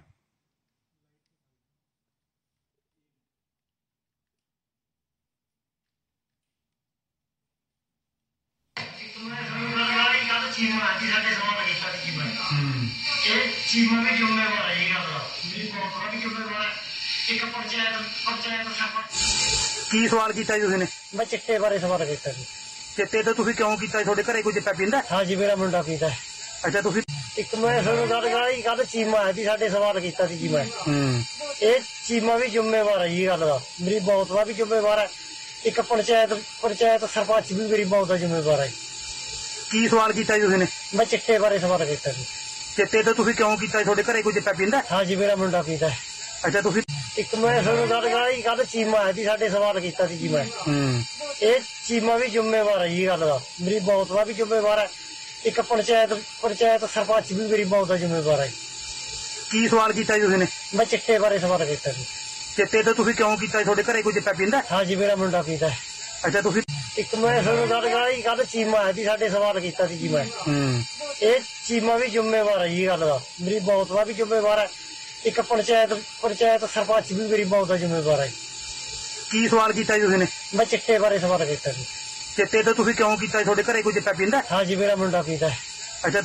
ਕੀ ਸਵਾਲ ਕੀਤਾ ਜੀ ਤੁਸੀਂ? ਮੈਂ ਚਿੱਟੇ ਬਾਰੇ ਸਵਾਲ ਕੀਤਾ ਸੀ। ਚਿੱਟੇ ਤਾਂ ਤੁਸੀਂ ਕਿਉਂ ਕੀਤਾ? ਤੁਹਾਡੇ ਘਰੇ ਕੋਈ ਚਿੱਟਾ ਪੀਂਦਾ? ਹਾਂ ਜੀ, ਮੇਰਾ ਮੁੰਡਾ ਪੀਂਦਾ। ਅੱਛਾ, ਤੁਸੀਂ ਇੱਕ ਮੈਂ ਤੁਹਾਨੂੰ ਗੱਲ ਕਰਾਈ, ਕੱਲ ਚੀਮਾ ਆਇਆ ਸੀ, ਸਾਡੇ ਸਵਾਲ ਕੀਤਾ ਸੀ ਜੀ ਮੈਂ। ਇਹ ਚੀਮਾ ਵੀ ਜ਼ਿੰਮੇਵਾਰ ਹੈ ਜੀ ਗੱਲ ਦਾ, ਮੇਰੀ ਮੌਤ ਦਾ ਵੀ ਜ਼ਿੰਮੇਵਾਰ ਹੈ। ਇੱਕ ਪੰਚਾਇਤ ਸਰਪੰਚ ਵੀ ਮੇਰੀ ਮੌਤ ਦਾ ਜ਼ਿੰਮੇਵਾਰ ਹੈ। ਕੀ ਸਵਾਲ ਕੀਤਾ ਜੀ ਤੁਸੀਂ? ਮੈਂ ਚਿੱਟੇ ਬਾਰੇ ਸਵਾਲ ਕੀਤਾ ਸੀ। ਚਿੱਟੇ ਤਾਂ ਤੁਸੀਂ ਕਿਉਂ ਕੀਤਾ? ਤੁਹਾਡੇ ਘਰੇ ਕੋਈ ਚਿੱਟਾ ਪੀਂਦਾ? ਹਾਂ ਜੀ, ਮੇਰਾ ਮੁੰਡਾ ਪੀਂਦਾ। ਅੱਛਾ, ਤੁਸੀਂ ਇੱਕ ਮੈਂ ਤੁਹਾਨੂੰ ਗੱਲ ਕਰਾਈ, ਕੱਲ ਚੀਮਾ ਆਇਆ ਸੀ, ਸਾਡੇ ਸਵਾਲ ਕੀਤਾ ਸੀ ਜੀ ਮੈਂ। ਇਹ ਚੀਮਾ ਵੀ ਜ਼ਿੰਮੇਵਾਰ ਹੈ ਜੀ ਗੱਲ ਦਾ, ਮੇਰੀ ਮੌਤ ਦਾ ਵੀ ਜ਼ਿੰਮੇਵਾਰ ਹੈ। ਇੱਕ ਪੰਚਾਇਤ ਸਰਪੰਚ ਵੀ ਮੇਰੀ ਮੌਤ ਦਾ ਜ਼ਿੰਮੇਵਾਰ ਹੈ। ਕੀ ਸਵਾਲ ਕੀਤਾ ਜੀ ਤੁਸੀਂ? ਮੈਂ ਚਿੱਟੇ ਬਾਰੇ ਸਵਾਲ ਕੀਤਾ ਸੀ। ਚਿੱਟੇ ਤਾਂ ਤੁਸੀਂ ਕਿਉਂ ਕੀਤਾ? ਤੁਹਾਡੇ ਘਰੇ ਕੋਈ ਚਿੱਟਾ ਪੀਂਦਾ? ਹਾਂ ਜੀ, ਮੇਰਾ ਮੁੰਡਾ ਪੀਂਦਾ। ਅੱਛਾ, ਤੁਸੀਂ ਇੱਕ ਮੈਂ ਤੁਹਾਨੂੰ ਗੱਲ ਕਰਾਈ, ਕੱਲ ਚੀਮਾ ਆਇਆ ਸੀ, ਸਾਡੇ ਸਵਾਲ ਕੀਤਾ ਸੀ ਜੀ ਮੈਂ। ਇਹ ਚੀਮਾ ਵੀ ਜ਼ਿੰਮੇਵਾਰ ਹੈ ਜੀ ਗੱਲ ਦਾ, ਮੇਰੀ ਮੌਤ ਦਾ ਵੀ ਜ਼ਿੰਮੇਵਾਰ ਹੈ। ਇੱਕ ਪੰਚਾਇਤ ਸਰਪੰਚ ਵੀ ਮੇਰੀ ਮੌਤ ਦਾ ਜ਼ਿੰਮੇਵਾਰ ਹੈ। ਕੀ ਸਵਾਲ ਕੀਤਾ ਜੀ ਤੁਸੀਂ? ਮੈਂ ਚਿੱਟੇ ਬਾਰੇ ਸਵਾਲ ਕੀਤਾ ਸੀ। ਚਿੱਟੇ ਤਾਂ ਤੁਸੀਂ ਕਿਉਂ ਕੀਤਾ? ਤੁਹਾਡੇ ਘਰੇ ਕੋਈ ਚਿੱਟਾ ਪੀਂਦਾ? ਹਾਂ ਜੀ, ਮੇਰਾ ਮੁੰਡਾ ਪੀਂਦਾ। ਅੱਛਾ, ਤੁਸੀਂ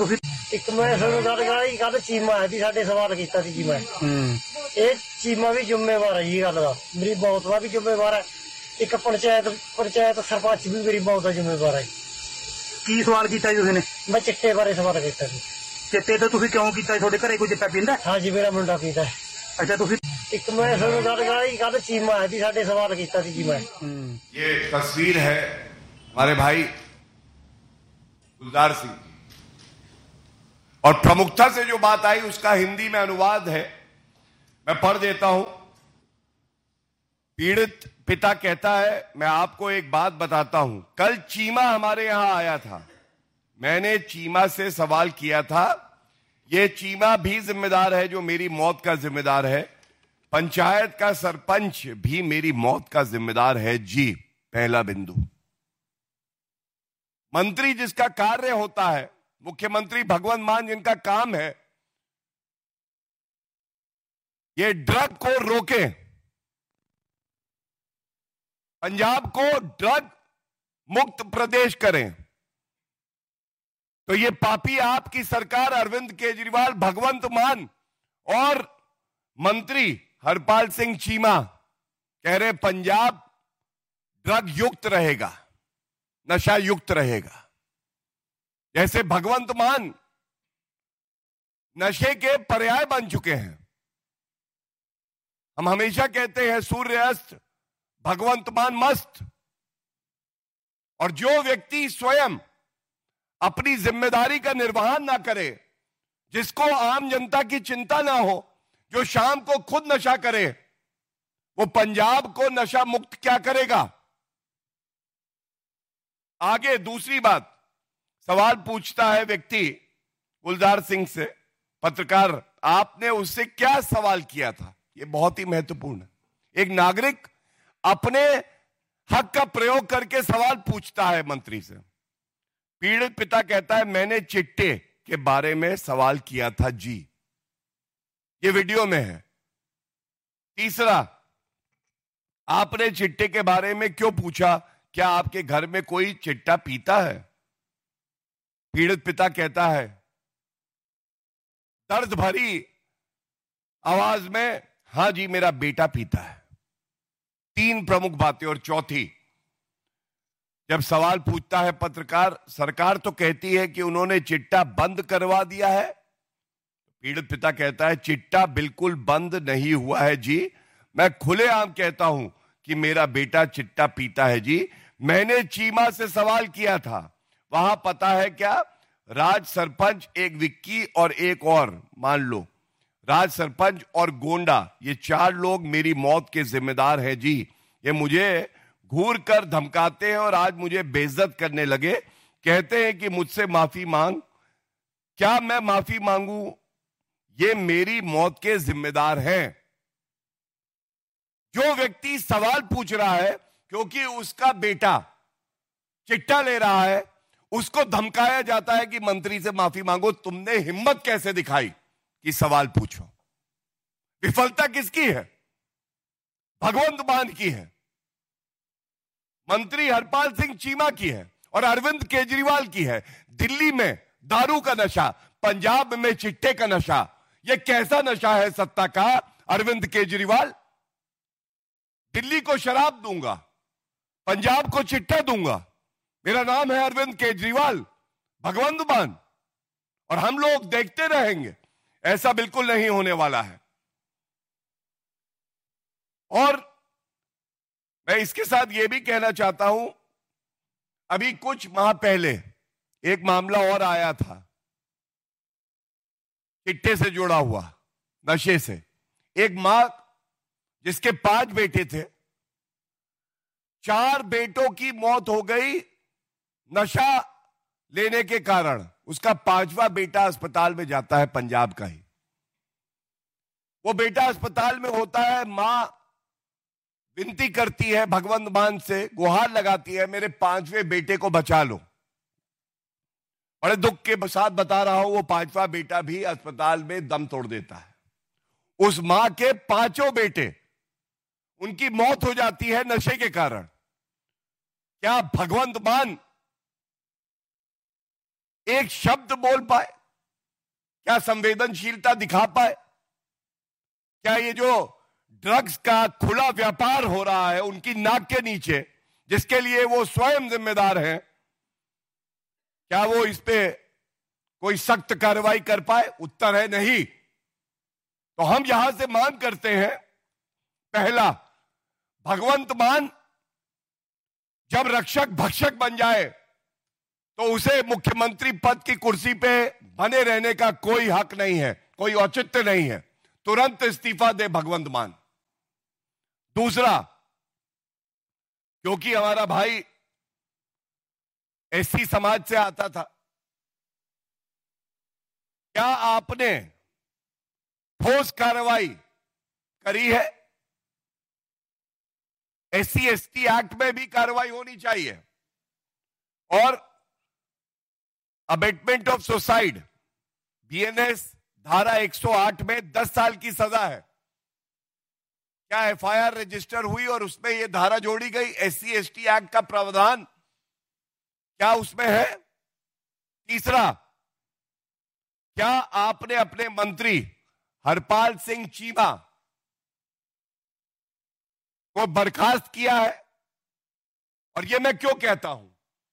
ਇੱਕ ਮੈਂ ਤੁਹਾਨੂੰ ਗੱਲ ਕਰਾਈ ਕੱਲ ਚੀਮਾ ਹੈ ਜੀ ਸਾਡੇ ਸਵਾਲ ਕੀਤਾ ਸੀ ਜੀ ਮੈਂ ਇਹ ਚੀਮਾ ਵੀ ਜ਼ਿੰਮੇਵਾਰ ਹੈ ਜੀ ਗੱਲ ਦਾ ਮੇਰੀ ਮੌਤ ਦਾ ਵੀ ਜ਼ਿੰਮੇਵਾਰ ਹੈ ਇੱਕ ਪੰਚਾਇਤ ਸਰਪੰਚ ਵੀ ਮੇਰੀ ਮੌਤ ਦਾ ਜ਼ਿੰਮੇਵਾਰ ਹੈ ਕੀ ਸਵਾਲ ਕੀਤਾ ਜੀ ਤੁਸੀਂ? ਮੈਂ ਚਿੱਟੇ ਬਾਰੇ ਸਵਾਲ ਕੀਤਾ ਸੀ। ਚਿੱਟੇ ਤੋਂ ਤੁਸੀਂ ਕਿਉਂ ਕੀਤਾ? ਤੁਹਾਡੇ ਘਰੇ ਕੋਈ ਚਿੱਟਾ ਪੀਂਦਾ? ਹਾਂ ਜੀ ਮੇਰਾ ਮੁੰਡਾ ਪੀਂਦਾ। ਅੱਛਾ ਤੁਸੀਂ ਇੱਕ ਮੈਂ ਤੁਹਾਨੂੰ ਗੱਲ ਕਰਾਈ ਕੱਲ ਚੀਮਾ ਹੈ ਜੀ ਸਾਡੇ ਸਵਾਲ ਕੀਤਾ ਸੀ ਜੀ मैं। ये तस्वीर है हमारे भाई गुलजार सिंह और प्रमुखता से जो बात आई उसका हिंदी में अनुवाद है, मैं पढ़ देता हूं। पीड़ित पिता कहता है, मैं आपको एक बात बताता हूं, कल चीमा हमारे यहां आया था, मैंने चीमा से सवाल किया था, ये चीमा भी जिम्मेदार है जो मेरी मौत का जिम्मेदार है, पंचायत का सरपंच भी मेरी मौत का जिम्मेदार है जी। पहला बिंदु, मंत्री जिसका कार्य होता है, मुख्यमंत्री भगवंत मान जिनका काम है ये ड्रग को रोके, पंजाब को ड्रग मुक्त प्रदेश करें, तो ये पापी आपकी सरकार अरविंद केजरीवाल, भगवंत मान और मंत्री हरपाल सिंह चीमा कह रहे पंजाब ड्रग युक्त रहेगा, नशा युक्त रहेगा। जैसे भगवंत मान नशे के पर्याय बन चुके हैं। हम हमेशा कहते हैं सूर्य अस्त भगवंत मान मस्त, और जो व्यक्ति स्वयं अपनी जिम्मेदारी का निर्वहन ना करे, जिसको आम जनता की चिंता ना हो, जो शाम को खुद नशा करे, वो पंजाब को नशा मुक्त क्या करेगा? आगे दूसरी बात, सवाल पूछता है व्यक्ति गुलजार सिंह से, पत्रकार, आपने उससे क्या सवाल किया था? यह बहुत ही महत्वपूर्ण है। एक नागरिक अपने हक का प्रयोग करके सवाल पूछता है मंत्री से। पीड़ित पिता कहता है, मैंने चिट्टे के बारे में सवाल किया था जी। ये वीडियो में है। तीसरा, आपने चिट्टे के बारे में क्यों पूछा? क्या आपके घर में कोई चिट्टा पीता है? पीड़ित पिता कहता है दर्द भरी आवाज में, हां जी मेरा बेटा पीता है। तीन प्रमुख बातें। और चौथी, जब सवाल पूछता है पत्रकार, सरकार तो कहती है कि उन्होंने चिट्टा बंद करवा दिया है, पीड़ित पिता कहता है चिट्टा बिल्कुल बंद नहीं हुआ है जी, मैं खुलेआम कहता हूं कि मेरा बेटा चिट्टा पीता है जी। मैंने चीमा से सवाल किया था, वहां पता है क्या, राज सरपंच, एक विक्की और एक और, मान लो राज सरपंच और गोंडा, ये चार लोग मेरी मौत के जिम्मेदार हैं जी। ये मुझे घूर कर धमकाते हैं और आज मुझे बेइज्जत करने लगे, कहते हैं कि मुझसे माफी मांग। क्या मैं माफी मांगू? ये मेरी मौत के जिम्मेदार हैं। जो व्यक्ति सवाल पूछ रहा है क्योंकि उसका बेटा चिट्टा ले रहा है, उसको धमकाया जाता है कि मंत्री से माफी मांगो। तुमने हिम्मत कैसे दिखाई कि सवाल पूछो? विफलता किसकी है? भगवंत मान की है, मंत्री हरपाल सिंह चीमा की है और अरविंद केजरीवाल की है। दिल्ली में दारू का नशा, पंजाब में चिट्टे का नशा, यह कैसा नशा है सत्ता का? अरविंद केजरीवाल, दिल्ली को शराब दूंगा, पंजाब को चिट्टा दूंगा, मेरा नाम है अरविंद केजरीवाल, भगवंत मान, और हम लोग देखते रहेंगे। ऐसा बिल्कुल नहीं होने वाला है। और मैं इसके साथ यह भी कहना चाहता हूं, अभी कुछ माह पहले एक मामला और आया था चिट्टे से जुड़ा हुआ, नशे से। एक मां जिसके 5 बेटे थे, 4 बेटों की मौत हो गई नशा लेने के कारण। उसका 5वां बेटा अस्पताल में जाता है, पंजाब का ही। वो बेटा अस्पताल में होता है, मां विनती करती है भगवंत मान से, गुहार लगाती है, मेरे 5वें बेटे को बचा लो। बड़े दुख के साथ बता रहा हूं, वो 5वां बेटा भी अस्पताल में दम तोड़ देता है। उस मां के 5 बेटे, उनकी मौत हो जाती है नशे के कारण। क्या भगवंत मान एक शब्द बोल पाए? क्या संवेदनशीलता दिखा पाए? क्या ये जो ड्रग्स का खुला व्यापार हो रहा है उनकी नाक के नीचे, जिसके लिए वो स्वयं जिम्मेदार हैं, क्या वो इस पे कोई सख्त कार्रवाई कर पाए? उत्तर है नहीं। तो हम यहां से मांग करते हैं, पहला, भगवंत मान जब रक्षक भक्षक बन जाए तो उसे मुख्यमंत्री पद की कुर्सी पे बने रहने का कोई हक नहीं है, कोई औचित्य नहीं है। तुरंत इस्तीफा दे भगवंत मान। दूसरा, क्योंकि हमारा भाई एससी समाज से आता था, क्या आपने ठोस कार्रवाई करी है? एससी एसटी एक्ट में भी कार्रवाई होनी चाहिए। और अबेटमेंट ऑफ सुसाइड, बीएनएस धारा 108 में 10 साल की सजा है। क्या एफआईआर रजिस्टर हुई और उसमें यह धारा जोड़ी गई? एससी एसटी एक्ट का प्रावधान क्या उसमें है? तीसरा, क्या आपने अपने मंत्री हरपाल सिंह चीमा को बर्खास्त किया है? और ये मैं क्यों कहता हूं,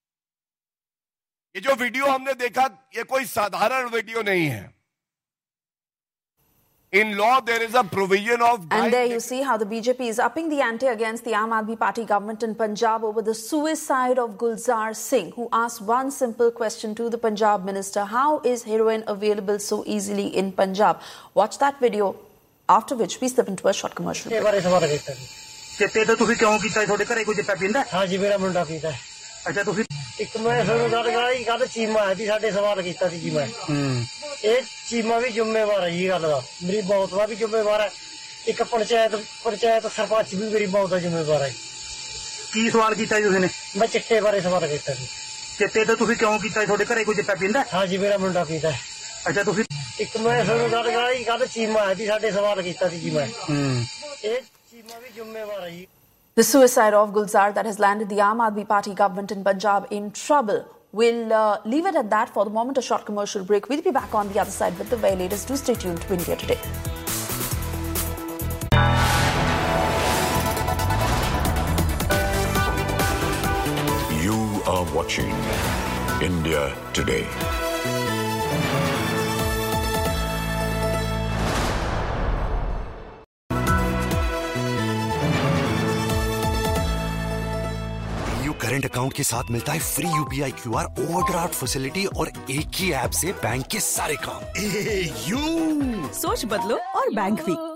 ये जो वीडियो हमने देखा, ये कोई साधारण वीडियो नहीं है। In law, there is a provision of... And there you see how the BJP is upping the ante against the Aam Aadmi Party government in Punjab over the suicide of Gulzar Singh, who asked one simple question to the Punjab minister: how is heroin available so easily in Punjab? Watch that video, after which we step into a short commercial break. ਚਿੱਟੇ ਤੋਂ ਤੁਸੀਂ ਕਿਉਂ ਕੀਤਾ? ਤੁਹਾਡੇ ਘਰੇ ਕੋਈ ਚਿੱਟਾ ਪੀਂਦਾ? ਹਾਂ ਜੀ, ਮੇਰਾ ਮੁੰਡਾ ਪੀਂਦਾ। ਅੱਛਾ, ਤੁਸੀਂ ਇੱਕ ਮੈਂ ਤੁਹਾਨੂੰ ਗੱਲ ਕਰਾਈ, ਕੱਲ ਚੀਮਾ ਆਇਆ ਸੀ, ਸਾਡੇ ਸਵਾਲ ਕੀਤਾ ਸੀ ਜੀ ਮੈਂ। ਇਹ ਚੀਮਾ ਵੀ ਜ਼ਿੰਮੇਵਾਰ ਹੈ ਜੀ ਗੱਲ ਦਾ, ਮੇਰੀ ਮੌਤ ਦਾ ਵੀ ਜ਼ਿੰਮੇਵਾਰ ਹੈ। ਇੱਕ ਪੰਚਾਇਤ ਸਰਪੰਚ ਵੀ ਮੇਰੀ ਮੌਤ ਦਾ ਜ਼ਿੰਮੇਵਾਰ ਹੈ। ਕੀ ਸਵਾਲ ਕੀਤਾ ਜੀ ਤੁਸੀਂ? ਮੈਂ ਚਿੱਟੇ ਬਾਰੇ ਸਵਾਲ ਕੀਤਾ ਸੀ। ਚਿੱਟੇ ਤੋਂ ਤੁਸੀਂ ਕਿਉਂ ਕੀਤਾ? ਤੁਹਾਡੇ ਘਰੇ ਕੋਈ ਚਿੱਟਾ ਪੀਂਦਾ? ਹਾਂ ਜੀ, ਮੇਰਾ ਮੁੰਡਾ ਪੀਂਦਾ। ਅੱਛਾ, ਤੁਸੀਂ ਇੱਕ ਮੈਂ ਤੁਹਾਨੂੰ ਗੱਲ ਕਰਾਈ, ਕੱਲ ਚੀਮਾ ਆਇਆ ਸੀ, ਸਾਡੇ ਸਵਾਲ ਕੀਤਾ ਸੀ ਜੀ ਮੈਂ। ਇਹ ਚੀਮਾ ਵੀ ਜ਼ਿੰਮੇਵਾਰ ਹੈ ਜੀ। The suicide of Gulzar that has landed the Aam Aadmi Party government in Punjab in trouble. We'll leave it at that for the moment. A short commercial break. We'll be back on the other side with the very latest. Do stay tuned to India Today. You are watching India Today. Current account के साथ मिलता है free UPI QR, overdraft facility और एक ही app से bank के सारे काम। सोच बदलो और बैंक भी।